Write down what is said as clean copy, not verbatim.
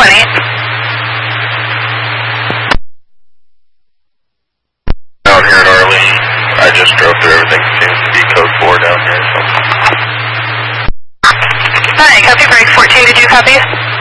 20. Down here at Arlene, I just drove through everything. Seems to be code 4 down here. So. Hi, copy break 14. Did you copy?